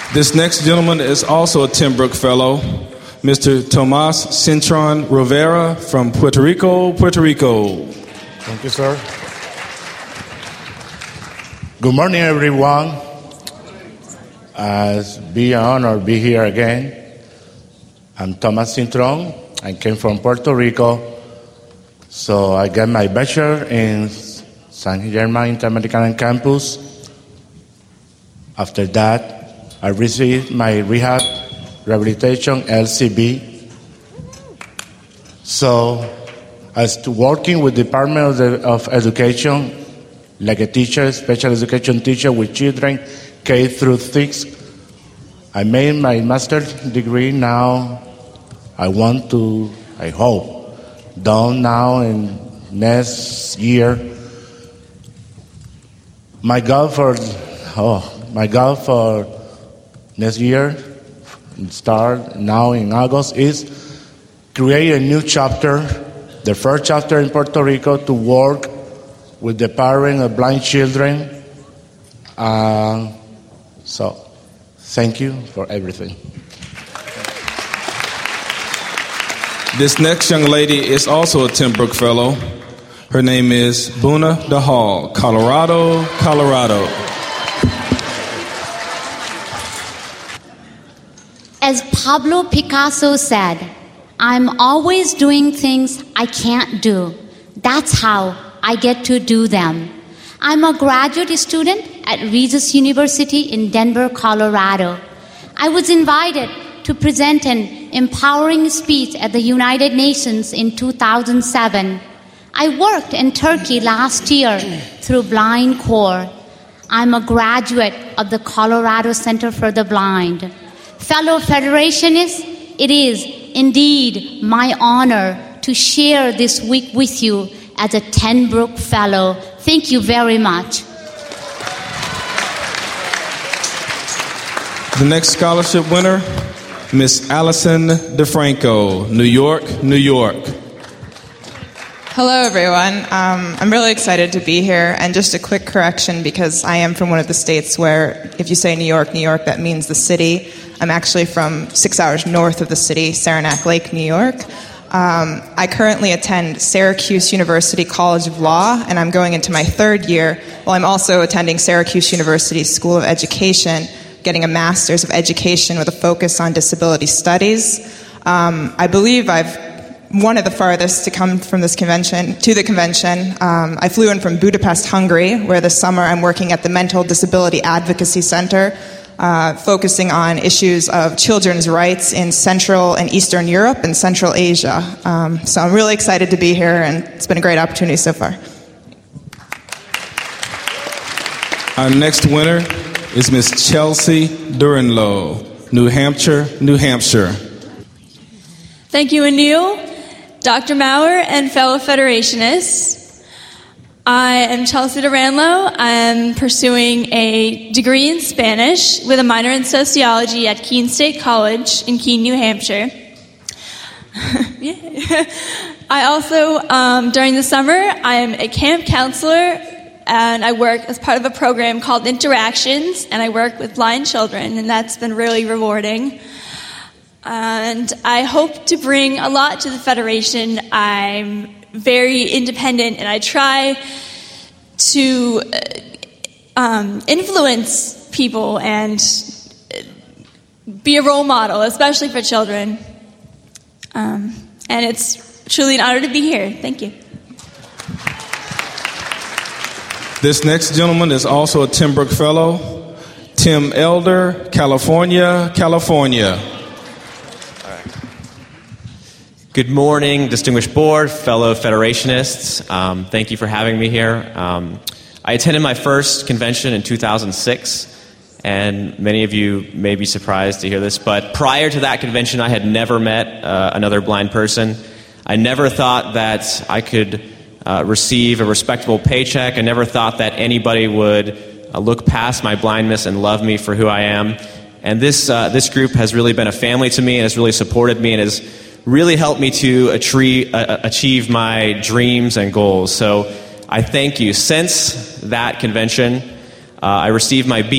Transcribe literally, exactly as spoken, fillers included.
This next gentleman is also a Tim Brooke Fellow, Mister Tomas Cintron Rivera from Puerto Rico, Puerto Rico. Thank you, sir. Good morning, everyone. Uh, be an honor to be here again. I'm Tomas Cintron. I came from Puerto Rico. So I got my bachelor in San Germán Interamericana campus. After that, I received my rehab rehabilitation L C B. So I was working with the Department of, the, of Education, like a teacher, special education teacher with children K through six. I made my master's degree now. I want to, I hope, done now in next year. My goal for, oh, my goal for next year, start now in August, is create a new chapter, the first chapter in Puerto Rico to work with the parents of blind children. Uh, so, thank you for everything. This next young lady is also a Tim Brooke Fellow. Her name is Buna DeHall, Colorado, Colorado. As Pablo Picasso said, I'm always doing things I can't do. That's how I get to do them. I'm a graduate student at Regis University in Denver, Colorado. I was invited to present an empowering speech at the United Nations in two thousand seven. I worked in Turkey last year through Blind Corps. I'm a graduate of the Colorado Center for the Blind. Fellow Federationists, it is indeed my honor to share this week with you as a Tim Brooke Fellow. Thank you very much. The next scholarship winner, Miss Allison DeFranco, New York, New York. Hello, everyone. Um, I'm really excited to be here. And just a quick correction, because I am from one of the states where if you say New York, New York, that means the city. I'm actually from six hours north of the city, Saranac Lake, New York. Um, I currently attend Syracuse University College of Law, and I'm going into my third year, while I'm also attending Syracuse University School of Education, getting a Master's of Education with a focus on disability studies. Um, I believe I've one of the farthest to come from this convention, to the convention. Um, I flew in from Budapest, Hungary, where this summer I'm working at the Mental Disability Advocacy Center, uh, focusing on issues of children's rights in Central and Eastern Europe and Central Asia. Um, so I'm really excited to be here, and it's been a great opportunity so far. Our next winner is Miss Chelsea Durenlow, New Hampshire, New Hampshire. Thank you, Anil, Doctor Maurer, and fellow Federationists. I am Chelsea Durenlow. I'm pursuing a degree in Spanish with a minor in sociology at Keene State College in Keene, New Hampshire. Yeah. I also, um, during the summer, I am a camp counselor, and I work as part of a program called Interactions, and I work with blind children, and that's been really rewarding. And I hope to bring a lot to the Federation. I'm very independent, and I try to um, influence people and be a role model, especially for children. Um, and it's truly an honor to be here. Thank you. This next gentleman is also a Tim Brooke Fellow, Tim Elder, California, California. Good morning, distinguished board, fellow Federationists. Um, thank you for having me here. Um, I attended my first convention in two thousand six, and many of you may be surprised to hear this, but prior to that convention, I had never met uh, another blind person. I never thought that I could uh, receive a respectable paycheck. I never thought that anybody would uh, look past my blindness and love me for who I am. And this uh, this group has really been a family to me and has really supported me and has really helped me to achieve, uh, achieve my dreams and goals. So I thank you. Since that convention, uh, I received my B